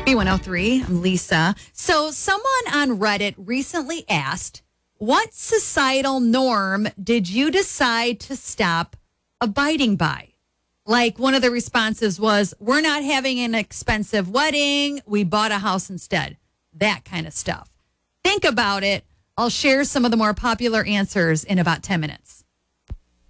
B103, I'm Lisa. So someone on Reddit recently asked, what societal norm did you decide to stop abiding by? Like one of the responses was, we're not having an expensive wedding. We bought a house instead. That kind of stuff. Think about it. I'll share some of the more popular answers in about 10 minutes.